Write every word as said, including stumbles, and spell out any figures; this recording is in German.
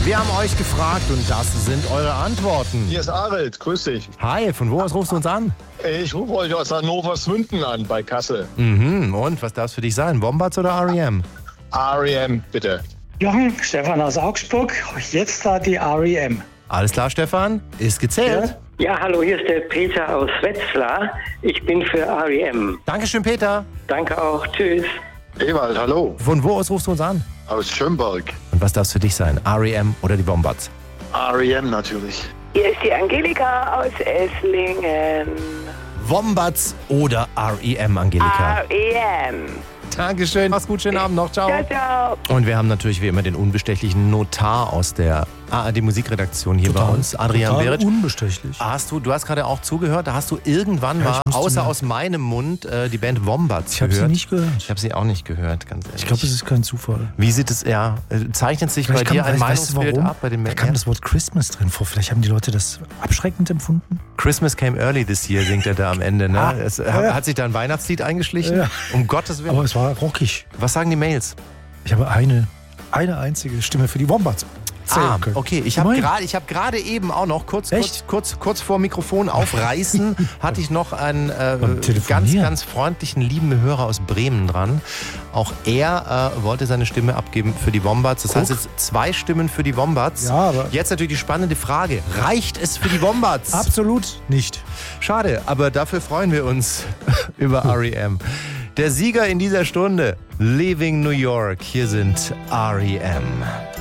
Wir haben euch gefragt und das sind eure Antworten. Hier ist Arild, grüß dich. Hi, von wo aus rufst du uns an? Ich rufe euch aus Hannover-Swünden an, bei Kassel. Mhm, und was darf es für dich sein? Wombats oder R E M? R E M, bitte. Jochen, Stefan aus Augsburg, jetzt da die R E M. Alles klar, Stefan, ist gezählt. Ja? Ja, hallo, hier ist der Peter aus Wetzlar. Ich bin für R E M. Dankeschön, Peter. Danke auch, tschüss. Ewald, hallo. Von wo aus rufst du uns an? Aus Schönberg. Und was darf es für dich sein? R E M oder die Wombats? R E M natürlich. Hier ist die Angelika aus Esslingen. Wombats oder R E M, Angelika? R E M. Dankeschön, mach's gut, schönen Abend noch, ciao. Ciao, ciao. Und wir haben natürlich wie immer den unbestechlichen Notar aus der A R D Musikredaktion hier Total, bei uns, Adrian total Beric. unbestechlich. Hast du, du hast gerade auch zugehört, da hast du irgendwann Ja, ich mal, musste außer mir- aus meinem Mund, äh, die Band Wombats Ich habe gehört. sie nicht gehört. Ich habe sie auch nicht gehört, ganz ehrlich. Ich glaube, es ist kein Zufall. Wie sieht es, ja, äh, zeichnet sich Vielleicht bei dir kam- ein weißt du Meinungsbild warum? ab bei den Da Menschen? kam das Wort Christmas drin vor. Vielleicht haben die Leute das abschreckend empfunden. Christmas came early this year, singt er da am Ende. Ne? Ah, es, ja. Hat sich da ein Weihnachtslied eingeschlichen? Ja. Um Gottes Willen. Aber es war rockig. Was sagen die Mails? Ich habe eine, eine einzige Stimme für die Wombats. Ah, okay. Ich habe Immerhin. gerade ich hab gerade eben auch noch, kurz, kurz, Echt? kurz, kurz vor Mikrofon aufreißen, hatte ich noch einen äh, Beim ganz, Telefonieren. ganz freundlichen, lieben Hörer aus Bremen dran. Auch er äh, wollte seine Stimme abgeben für die Wombats. Das Guck. heißt jetzt zwei Stimmen für die Wombats. Ja, aber- Jetzt natürlich die spannende Frage. Reicht es für die Wombats? Absolut nicht. Schade, aber dafür freuen wir uns über R E M. Der Sieger in dieser Stunde, Leaving New York. Hier sind R E M.